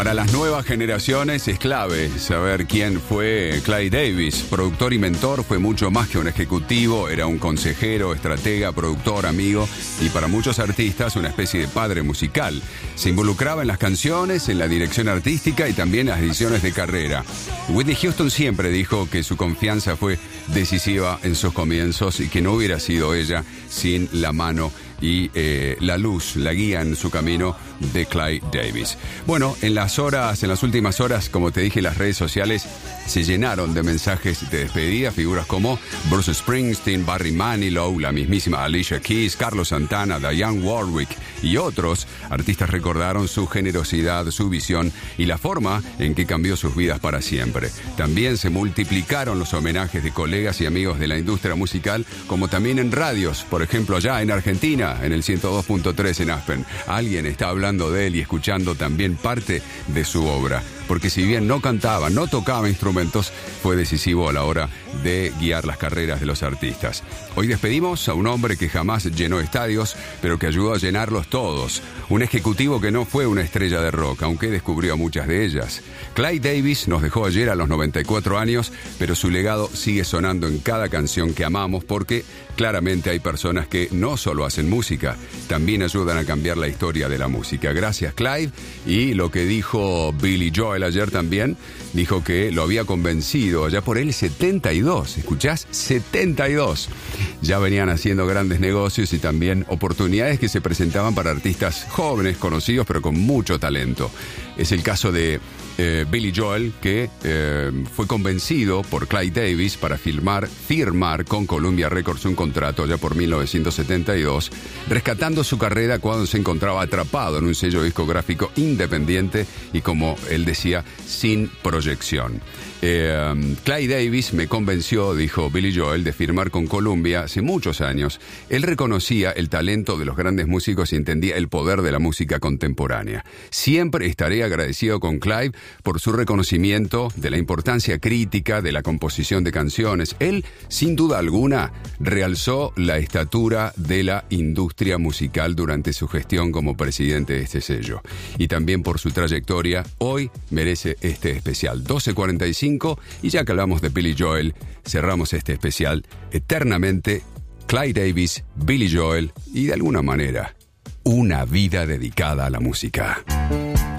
Para las nuevas generaciones es clave saber quién fue Clive Davis. Productor y mentor, fue mucho más que un ejecutivo, era un consejero, estratega, productor, amigo y para muchos artistas una especie de padre musical. Se involucraba en las canciones, en la dirección artística y también en las decisiones de carrera. Whitney Houston siempre dijo que su confianza fue decisiva en sus comienzos y que no hubiera sido ella sin la mano y la luz, la guía en su camino de Clive Davis. Bueno, en las últimas horas, como te dije, las redes sociales se llenaron de mensajes de despedida, figuras como Bruce Springsteen, Barry Manilow, la mismísima Alicia Keys, Carlos Santana, Dionne Warwick y otros artistas recordaron su generosidad, su visión y la forma en que cambió sus vidas para siempre. También se multiplicaron los homenajes de colegas y amigos de la industria musical, como también en radios, por ejemplo allá en Argentina, en el 102.3 en Aspen. Alguien está hablando de él y escuchando también parte de su obra, porque si bien no cantaba, no tocaba instrumentos, fue decisivo a la hora de guiar las carreras de los artistas. Hoy despedimos a un hombre que jamás llenó estadios, pero que ayudó a llenarlos todos. Un ejecutivo que no fue una estrella de rock, aunque descubrió muchas de ellas. Clive Davis nos dejó ayer a los 94 años, pero su legado sigue sonando en cada canción que amamos, porque claramente hay personas que no solo hacen música, también ayudan a cambiar la historia de la música. Gracias, Clive. Y lo que dijo Billy Joel ayer también, dijo que lo había convencido allá por el 72, ¿escuchás? 72. Ya venían haciendo grandes negocios y también oportunidades que se presentaban para artistas jóvenes, conocidos, pero con mucho talento. Es el caso de Billy Joel, que fue convencido por Clive Davis para firmar con Columbia Records un contrato allá por 1972, rescatando su carrera cuando se encontraba atrapado en un sello discográfico independiente y, como él decía, sin proyección. Clive Davis me convenció, dijo Billy Joel, de firmar con Columbia hace muchos años. Él reconocía el talento de los grandes músicos y entendía el poder de la música contemporánea. Siempre estaré agradecido con Clive por su reconocimiento de la importancia crítica de la composición de canciones. Él, sin duda alguna, realzó la estatura de la industria musical durante su gestión como presidente de este sello. Y también por su trayectoria, hoy merece este especial. 12:45. Y ya que hablamos de Billy Joel, cerramos este especial eternamente. Clive Davis, Billy Joel y de alguna manera una vida dedicada a la música.